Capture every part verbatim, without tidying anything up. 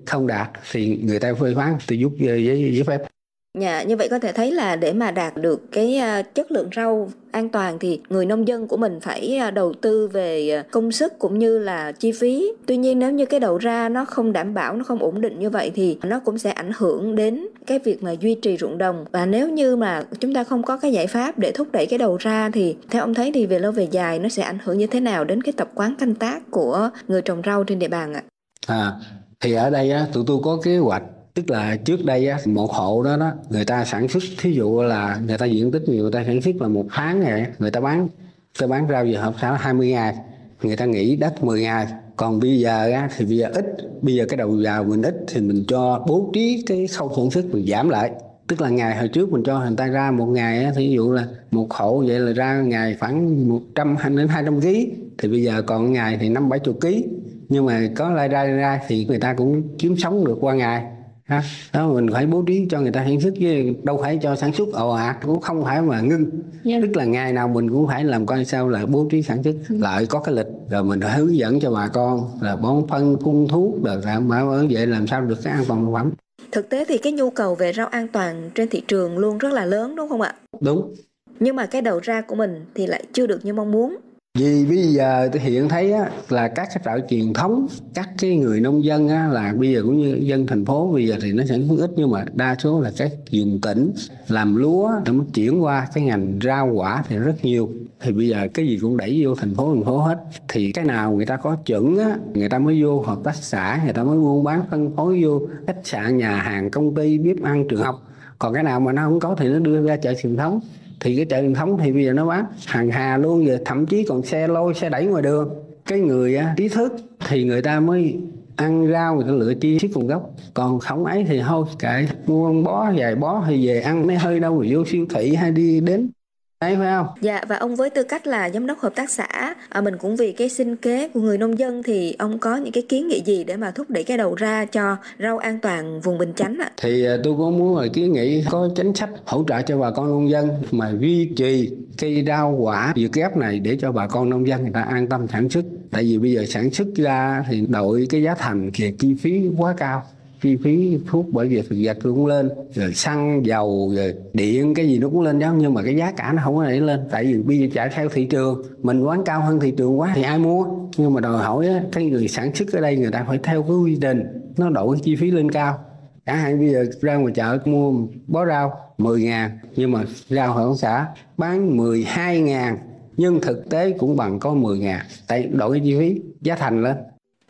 không đạt thì người ta phê phán tôi giúp giấy giấy phép. Dạ, như vậy có thể thấy là để mà đạt được cái chất lượng rau an toàn thì người nông dân của mình phải đầu tư về công sức cũng như là chi phí. Tuy nhiên nếu như cái đầu ra nó không đảm bảo, nó không ổn định như vậy thì nó cũng sẽ ảnh hưởng đến cái việc mà duy trì ruộng đồng. Và nếu như mà chúng ta không có cái giải pháp để thúc đẩy cái đầu ra thì theo ông thấy thì về lâu về dài nó sẽ ảnh hưởng như thế nào đến cái tập quán canh tác của người trồng rau trên địa bàn ạ? À, thì ở đây á, tụi tôi có kế hoạch. Tức là trước đây á, một hộ đó đó người ta sản xuất, thí dụ là người ta diện tích nhiều, người ta sản xuất là một tháng này, người ta bán người ta bán rau về hợp xã hai mươi ngày, người ta nghỉ đất mười ngày. Còn bây giờ á, thì bây giờ ít, bây giờ cái đầu vào mình ít thì mình cho bố trí cái khâu sản xuất mình giảm lại. Tức là ngày hồi trước mình cho người ta ra một ngày á, thí dụ là một hộ vậy là ra ngày khoảng một trăm đến hai trăm ký, thì bây giờ còn ngày thì năm bảy chục ký. Nhưng mà có lai ra ra thì người ta cũng kiếm sống được qua ngày ha. Đó, mình phải bố trí cho người ta sản xuất, chứ đâu phải cho sản xuất ồ ạt, cũng không phải mà ngưng. Yeah. Tức là ngày nào mình cũng phải làm coi sao là bố trí sản xuất lại có cái lịch, rồi mình phải hướng dẫn cho bà con là bón phân phun thuốc, rồi làm ở vậy làm sao được cái an toàn thực phẩm. Thực tế thì cái nhu cầu về rau an toàn trên thị trường luôn rất là lớn đúng không ạ? Đúng. Nhưng mà cái đầu ra của mình thì lại chưa được như mong muốn. Vì bây giờ tôi hiện thấy á, là các cái chợ truyền thống, các cái người nông dân á, là bây giờ cũng như dân thành phố bây giờ thì nó sản xuất ít, nhưng mà đa số là các vùng tỉnh làm lúa để mới chuyển qua cái ngành rau quả thì rất nhiều. Thì bây giờ cái gì cũng đẩy vô thành phố thành phố hết. Thì cái nào người ta có chuẩn á, người ta mới vô hợp tác xã, người ta mới buôn bán phân phối vô khách sạn, nhà hàng, công ty, bếp ăn, trường học. Còn cái nào mà nó không có thì nó đưa ra chợ truyền thống. Thì cái chợ truyền thống thì bây giờ nó bán hàng hà luôn, giờ thậm chí còn xe lôi xe đẩy ngoài đường. Cái người á, trí thức thì người ta mới ăn rau, người ta lựa chi tiết nguồn gốc. Còn không ấy thì thôi kệ, mua bó vài bó thì về ăn, mấy hơi đâu mà vô siêu thị hay đi đến đấy, phải không? Dạ, và ông với tư cách là giám đốc hợp tác xã, à, mình cũng vì cái sinh kế của người nông dân thì ông có những cái kiến nghị gì để mà thúc đẩy cái đầu ra cho rau an toàn vùng Bình Chánh ạ? Thì tôi cũng muốn là kiến nghị có chính sách hỗ trợ cho bà con nông dân mà duy trì cây rau quả Việt Gáp này để cho bà con nông dân người ta an tâm sản xuất. Tại vì bây giờ sản xuất ra thì đội cái giá thành thì chi phí quá cao. Chi phí thuốc bởi vì thực vật cũng lên, rồi xăng dầu rồi điện cái gì nó cũng lên đó, nhưng mà cái giá cả nó không có đẩy lên. Tại vì bây giờ chạy theo thị trường, mình bán cao hơn thị trường quá thì ai mua. Nhưng mà đòi hỏi á, cái người sản xuất ở đây người ta phải theo cái quy trình, nó đội cái chi phí lên cao. Chẳng hạn bây giờ ra ngoài chợ mua bó rau mười ngàn, nhưng mà rau hợp tác xã bán mười hai ngàn, nhưng thực tế cũng bằng có mười ngàn. Tại đội cái chi phí giá thành lên.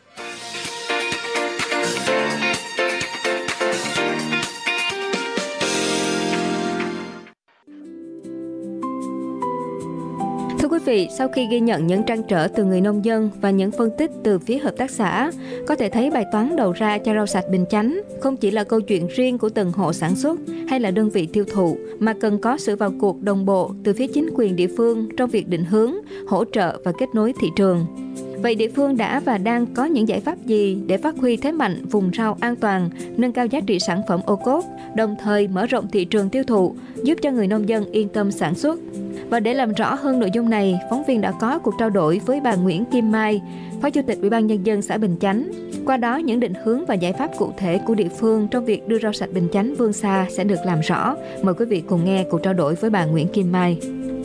Thưa quý vị, sau khi ghi nhận những trăn trở từ người nông dân và những phân tích từ phía hợp tác xã, có thể thấy bài toán đầu ra cho rau sạch Bình Chánh không chỉ là câu chuyện riêng của từng hộ sản xuất hay là đơn vị tiêu thụ, mà cần có sự vào cuộc đồng bộ từ phía chính quyền địa phương trong việc định hướng, hỗ trợ và kết nối thị trường. Vậy địa phương đã và đang có những giải pháp gì để phát huy thế mạnh vùng rau an toàn, nâng cao giá trị sản phẩm ô cốp, đồng thời mở rộng thị trường tiêu thụ, giúp cho người nông dân yên tâm sản xuất? Và để làm rõ hơn nội dung này, phóng viên đã có cuộc trao đổi với bà Nguyễn Kim Mai, Phó Chủ tịch Ủy ban Nhân dân xã Bình Chánh. Qua đó, những định hướng và giải pháp cụ thể của địa phương trong việc đưa rau sạch Bình Chánh vươn xa sẽ được làm rõ. Mời quý vị cùng nghe cuộc trao đổi với bà Nguyễn Kim Mai.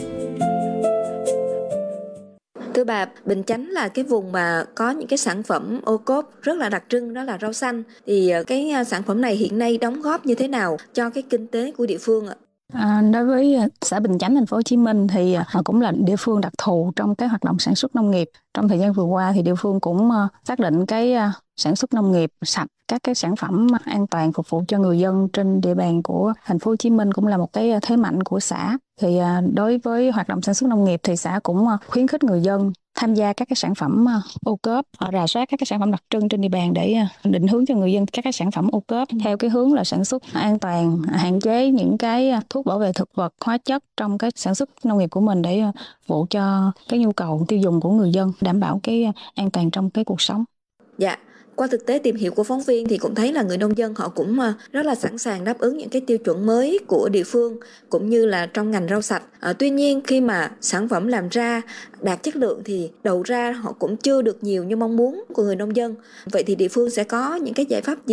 Thưa bà, Bình Chánh là cái vùng mà có những cái sản phẩm ô cốp rất là đặc trưng, đó là rau xanh. Thì cái sản phẩm này hiện nay đóng góp như thế nào cho cái kinh tế của địa phương ạ? À, đối với xã Bình Chánh, thành phố Hồ Chí Minh thì cũng là địa phương đặc thù trong cái hoạt động sản xuất nông nghiệp. Trong thời gian vừa qua thì địa phương cũng xác định cái sản xuất nông nghiệp sạch, các cái sản phẩm an toàn phục vụ cho người dân trên địa bàn của thành phố Hồ Chí Minh cũng là một cái thế mạnh của xã. Thì đối với hoạt động sản xuất nông nghiệp thì xã cũng khuyến khích người dân tham gia các cái sản phẩm ô cốp, rà soát các cái sản phẩm đặc trưng trên địa bàn để định hướng cho người dân các cái sản phẩm ô cốp theo cái hướng là sản xuất an toàn, hạn chế những cái thuốc bảo vệ thực vật, hóa chất trong cái sản xuất nông nghiệp của mình để phục vụ cho cái nhu cầu tiêu dùng của người dân, đảm bảo cái an toàn trong cái cuộc sống. Dạ. Qua thực tế tìm hiểu của phóng viên thì cũng thấy là người nông dân họ cũng rất là sẵn sàng đáp ứng những cái tiêu chuẩn mới của địa phương cũng như là trong ngành rau sạch. À, tuy nhiên khi mà sản phẩm làm ra đạt chất lượng thì đầu ra họ cũng chưa được nhiều như mong muốn của người nông dân. Vậy thì địa phương sẽ có những cái giải pháp gì